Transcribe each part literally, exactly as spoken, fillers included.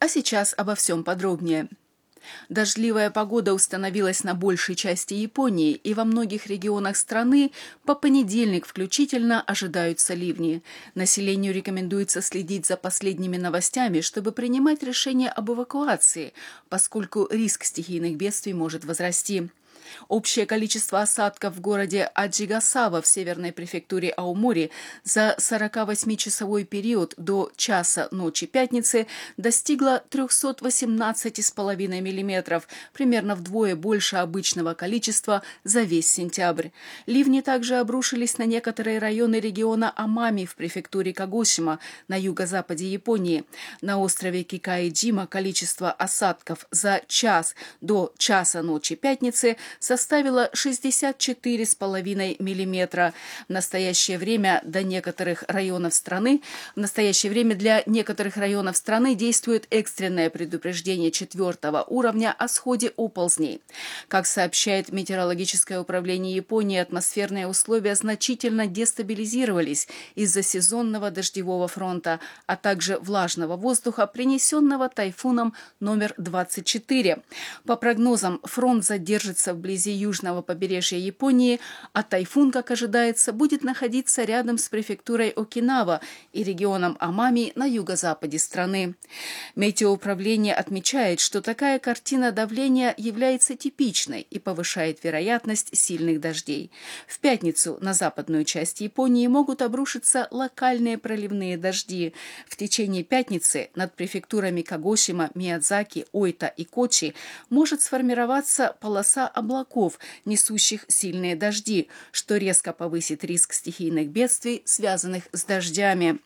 А сейчас обо всем подробнее. Дождливая погода установилась на большей части Японии, и во многих регионах страны по понедельник включительно ожидаются ливни. Населению рекомендуется следить за последними новостями, чтобы принимать решения об эвакуации, поскольку риск стихийных бедствий может возрасти. Общее количество осадков в городе Аджигасава в северной префектуре Аомори за сорокавосьмичасовой период до часа ночи пятницы достигло трёхсот восемнадцати с половиной миллиметров, примерно вдвое больше обычного количества за весь сентябрь. Ливни также обрушились на некоторые районы региона Амами в префектуре Кагосима на юго-западе Японии. На острове Кикаэджима количество осадков за час до часа ночи пятницы составила шестьдесят четыре с половиной миллиметра. В настоящее время до некоторых районов страны в настоящее время для некоторых районов страны действует экстренное предупреждение четвертого уровня о сходе оползней. Как сообщает метеорологическое управление Японии, атмосферные условия значительно дестабилизировались из-за сезонного дождевого фронта, а также влажного воздуха, принесенного тайфуном номер двадцать четыре. По прогнозам, фронт задержится вблизи южного побережья Японии, а тайфун, как ожидается, будет находиться рядом с префектурой Окинава и регионом Амами на юго-западе страны. Метеоуправление отмечает, что такая картина давления является типичной и повышает вероятность сильных дождей. В пятницу на западную часть Японии могут обрушиться локальные проливные дожди. В течение пятницы над префектурами Кагосима, Миядзаки, Ойта и Кочи может сформироваться полоса облаков, несущих сильные дожди, что резко повысит риск стихийных бедствий, связанных с дождями.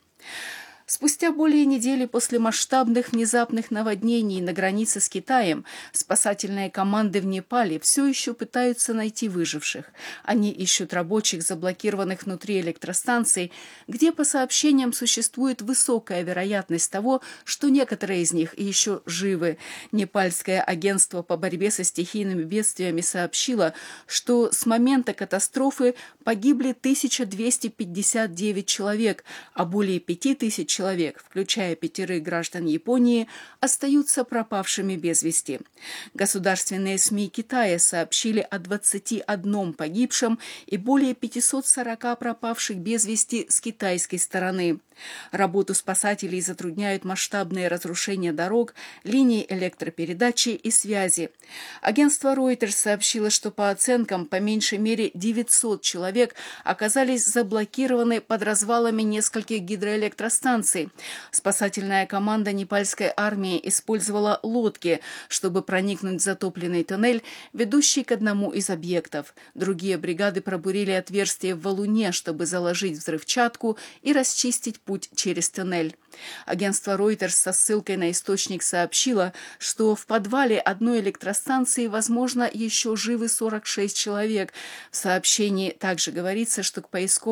Спустя более недели после масштабных внезапных наводнений на границе с Китаем спасательные команды в Непале все еще пытаются найти выживших. Они ищут рабочих, заблокированных внутри электростанций, где, по сообщениям, существует высокая вероятность того, что некоторые из них еще живы. Непальское агентство по борьбе со стихийными бедствиями сообщило, что с момента катастрофы погибли тысяча двести пятьдесят девять человек, а более пяти тысяч человек человек, включая пятерых граждан Японии, остаются пропавшими без вести. Государственные СМИ Китая сообщили о двадцати одном погибшем и более пятисот сорока пропавших без вести с китайской стороны. Работу спасателей затрудняют масштабные разрушения дорог, линий электропередачи и связи. Агентство Reuters сообщило, что по оценкам по меньшей мере девятьсот человек оказались заблокированы под развалами нескольких гидроэлектростанций. Спасательная команда непальской армии использовала лодки, чтобы проникнуть в затопленный тоннель, ведущий к одному из объектов. Другие бригады пробурили отверстие в валуне, чтобы заложить взрывчатку и расчистить путь через тоннель. Агентство Reuters со ссылкой на источник сообщило, что в подвале одной электростанции, возможно, еще живы сорок шесть человек. В сообщении также говорится, что к поисковым